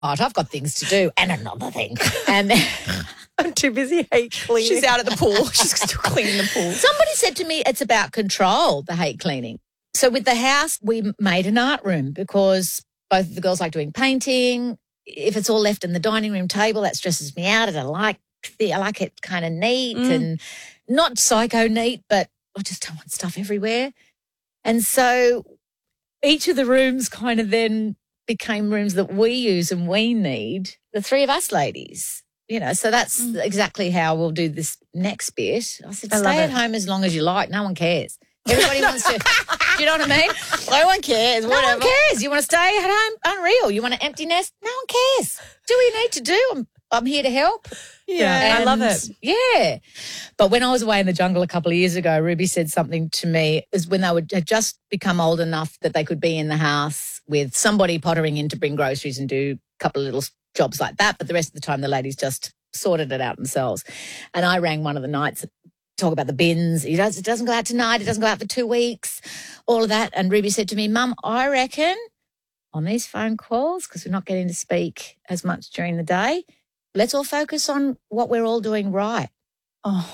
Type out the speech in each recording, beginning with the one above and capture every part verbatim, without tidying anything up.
I've got things to do and another thing. And then I'm too busy hate cleaning. She's out at the pool. She's still cleaning the pool. somebody said to me it's about control, the hate cleaning. So with the house, we made an art room because both of the girls like doing painting. If it's all left in the dining room table, that stresses me out. And I like the, I like it kind of neat mm. and not psycho neat, but I just don't want stuff everywhere. And so each of the rooms kind of then became rooms that we use and we need, the three of us ladies. You know, so that's mm. exactly how we'll do this next bit. I said, I stay at home as long as you like. No one cares. Everybody wants to, do you know what I mean? No one cares. No whatever. one cares. You want to stay at home? Unreal. You want an empty nest? No one cares. Do what you need to do. I'm, I'm here to help. Yeah, and I love it. Yeah. But when I was away in the jungle a couple of years ago, Ruby said something to me is when they would had just become old enough that they could be in the house with somebody pottering in to bring groceries and do a couple of little jobs like that. But the rest of the time, the ladies just sorted it out themselves. And I rang one of the nights, talk about the bins. He does, it doesn't go out tonight. It doesn't go out for two weeks, all of that. And Ruby said to me, Mum, I reckon on these phone calls, because we're not getting to speak as much during the day, let's all focus on what we're all doing right. Oh,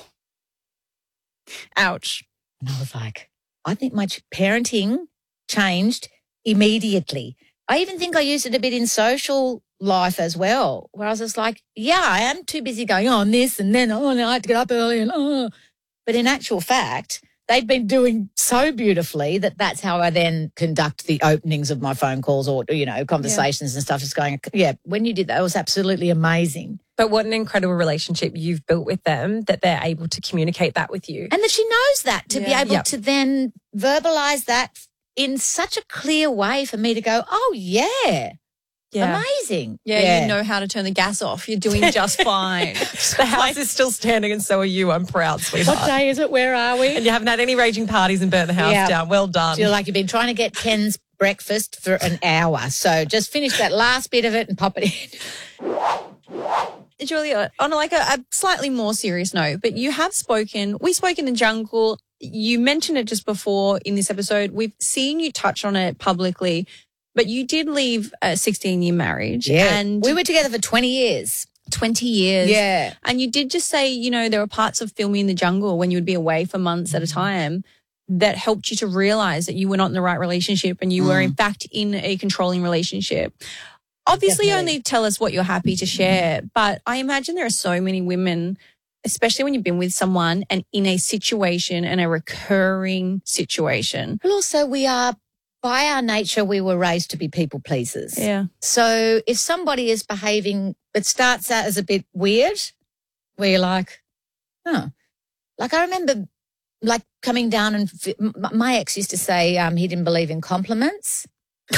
ouch. And I was like, I think my parenting changed immediately. I even think I used it a bit in social life as well, where I was just like, yeah, I am too busy going on this and then, oh, no, I have to get up early and, oh. But in actual fact, they've been doing so beautifully that that's how I then conduct the openings of my phone calls or, you know, conversations yeah. and stuff. Just going, yeah, when you did that, it was absolutely amazing. But what an incredible relationship you've built with them that they're able to communicate that with you. And that she knows that to yeah. be able yep. to then verbalise that in such a clear way for me to go, oh, yeah. Yeah. Amazing. Yeah, yeah, you know how to turn the gas off. You're doing just fine. The house is still standing and so are you. I'm proud, sweetheart. What day is it? Where are we? And you haven't had any raging parties and burnt the house yeah. down. Well done. Feel like you've been trying to get Ken's breakfast for an hour. So just finish that last bit of it and pop it in. Julia, on like a, a slightly more serious note, but you have spoken, we spoke in the jungle. You mentioned it just before in this episode. We've seen you touch on it publicly. But you did leave a sixteen-year marriage. Yeah. And we were together for twenty years. twenty years. Yeah. And you did just say, you know, there were parts of filming in the jungle when you would be away for months at a time that helped you to realize that you were not in the right relationship and you mm. were, in fact, in a controlling relationship. Obviously, Definitely. Only tell us what you're happy to share. But I imagine there are so many women, especially when you've been with someone and in a situation and a recurring situation. Well, also we are... By our nature, we were raised to be people pleasers. Yeah. So if somebody is behaving, it starts out as a bit weird, where you're like, oh. Like I remember like coming down and f- my ex used to say um, he didn't believe in compliments.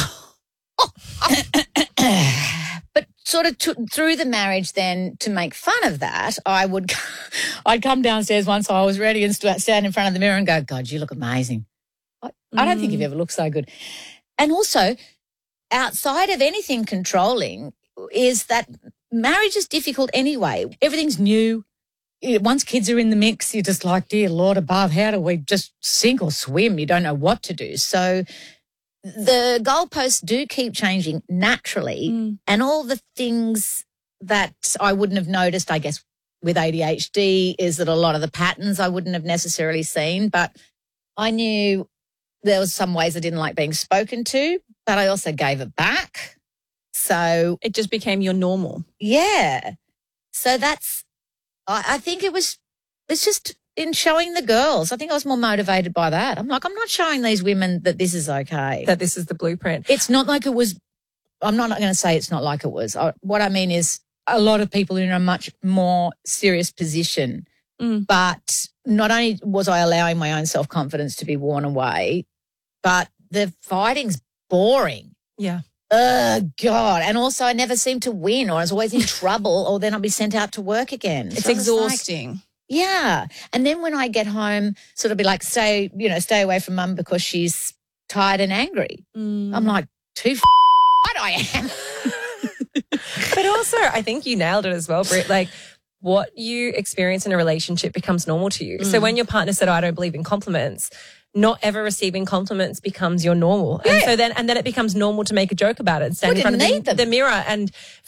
But sort of t- through the marriage then to make fun of that, I would, I'd come downstairs once I was ready and st- stand in front of the mirror and go, God, you look amazing. I don't think you've ever looked so good. And also, outside of anything controlling is that marriage is difficult anyway. Everything's new. Once kids are in the mix, you're just like, dear Lord above, how do we just sink or swim? You don't know what to do. So the goalposts do keep changing naturally. Mm. And all the things that I wouldn't have noticed, I guess, with A D H D is that a lot of the patterns I wouldn't have necessarily seen. But I knew there was some ways I didn't like being spoken to, but I also gave it back. So it just became your normal. Yeah. So that's, I, I think it was, it's just in showing the girls. I think I was more motivated by that. I'm like, I'm not showing these women that this is okay. That this is the blueprint. It's not like it was, I'm not going to say it's not like it was. I, what I mean is a lot of people are in a much more serious position. Mm. But not only was I allowing my own self-confidence to be worn away, but the fighting's boring. Yeah. Oh, God. And also I never seemed to win or I was always in trouble or then I'd be sent out to work again. It's so exhausting. Like, yeah. And then when I get home, sort of be like, stay, you know, stay away from mum because she's tired and angry. Mm. I'm like, too f***ed I am. But also I think you nailed it as well, Britt. Like, what you experience in a relationship becomes normal to you. Mm. So when your partner said, oh, I don't believe in compliments, not ever receiving compliments becomes your normal. And Yeah. so then, and then it becomes normal to make a joke about it, stand We in front of didn't the, need them. the mirror and